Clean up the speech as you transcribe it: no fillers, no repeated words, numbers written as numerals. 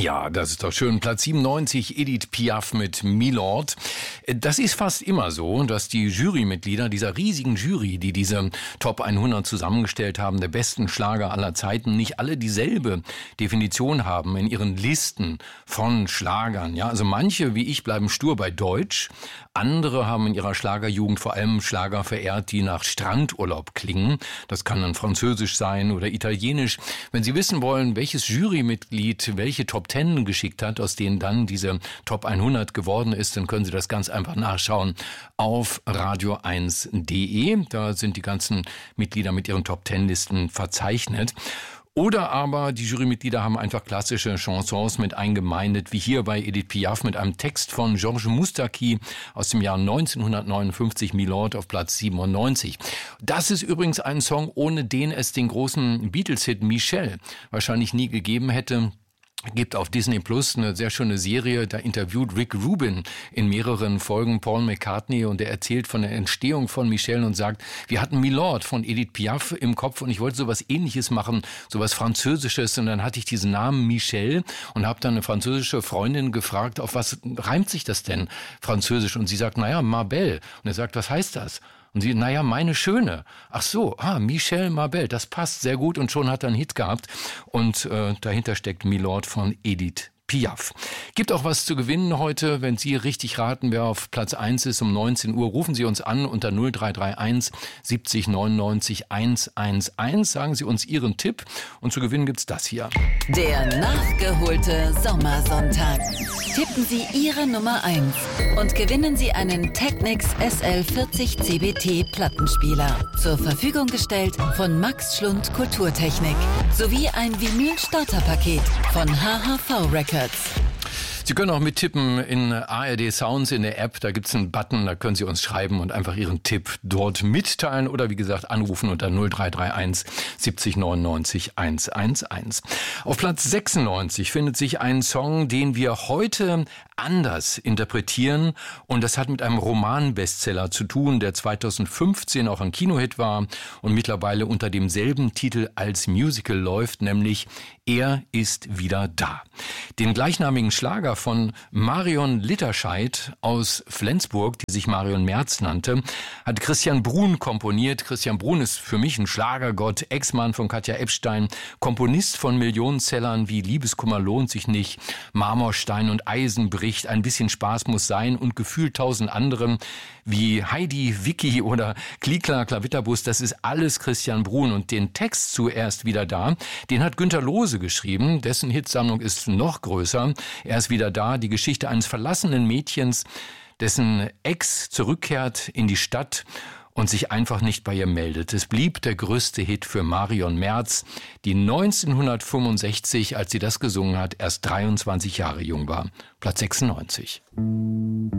Ja, das ist doch schön. Platz 97, Edith Piaf mit Milord. Das ist fast immer so, dass die Jurymitglieder dieser riesigen Jury, die diese Top 100 zusammengestellt haben, der besten Schlager aller Zeiten, nicht alle dieselbe Definition haben in ihren Listen von Schlagern. Ja, also manche, wie ich, bleiben stur bei Deutsch. Andere haben in ihrer Schlagerjugend vor allem Schlager verehrt, die nach Strandurlaub klingen. Das kann dann Französisch sein oder Italienisch. Wenn Sie wissen wollen, welches Jurymitglied welche Top 10 geschickt hat, aus denen dann diese Top 100 geworden ist, dann können Sie das ganz einfach nachschauen auf radio1.de. Da sind die ganzen Mitglieder mit ihren Top 10 Listen verzeichnet. Oder aber die Jurymitglieder haben einfach klassische Chansons mit eingemeindet, wie hier bei Edith Piaf mit einem Text von Georges Moustaki aus dem Jahr 1959, Milord auf Platz 97. Das ist übrigens ein Song, ohne den es den großen Beatles-Hit Michelle wahrscheinlich nie gegeben hätte. Gibt auf Disney Plus eine sehr schöne Serie, da interviewt Rick Rubin in mehreren Folgen Paul McCartney und er erzählt von der Entstehung von Michelle und sagt, wir hatten Milord von Edith Piaf im Kopf und ich wollte sowas Ähnliches machen, sowas Französisches und dann hatte ich diesen Namen Michelle und habe dann eine französische Freundin gefragt, auf was reimt sich das denn Französisch? Und sie sagt, naja, Marbelle. Und er sagt, was heißt das? Und sie, naja, meine Schöne. Ach so, Michelle Marbelle, das passt sehr gut und schon hat er einen Hit gehabt. Und dahinter steckt Milord von Edith Piaf. Gibt auch was zu gewinnen heute, wenn Sie richtig raten, wer auf Platz 1 ist um 19 Uhr. Rufen Sie uns an unter 0331 70 99 111. Sagen Sie uns Ihren Tipp und zu gewinnen gibt's das hier. Der nachgeholte Sommersonntag. Tippen Sie Ihre Nummer 1 und gewinnen Sie einen Technics SL40 CBT Plattenspieler. Zur Verfügung gestellt von Max Schlund Kulturtechnik. Sowie ein Vinyl-Starterpaket von HHV Records. Sie können auch mittippen in ARD Sounds in der App. Da gibt's einen Button, da können Sie uns schreiben und einfach Ihren Tipp dort mitteilen oder wie gesagt anrufen unter 0331 70 99 111. Auf Platz 96 findet sich ein Song, den wir heute anders interpretieren und das hat mit einem Roman-Bestseller zu tun, der 2015 auch ein Kinohit war und mittlerweile unter demselben Titel als Musical läuft, nämlich Er ist wieder da. Den gleichnamigen Schlager von Marion Litterscheid aus Flensburg, die sich Marion Merz nannte, hat Christian Bruhn komponiert. Christian Bruhn ist für mich ein Schlagergott, Ex-Mann von Katja Epstein, Komponist von Millionensellern wie Liebeskummer lohnt sich nicht, Marmorstein und Eisen bricht, ein bisschen Spaß muss sein und gefühlt 1000 anderen wie Heidi, Vicky oder Klikla, Klavitterbus, das ist alles Christian Bruhn und den Text zuerst wieder da, den hat Günter Lohse geschrieben, dessen Hitsammlung ist noch größer. Er ist wieder da, die Geschichte eines verlassenen Mädchens, dessen Ex zurückkehrt in die Stadt und sich einfach nicht bei ihr meldet. Es blieb der größte Hit für Marion Merz, die 1965, als sie das gesungen hat, erst 23 Jahre jung war. Platz 96.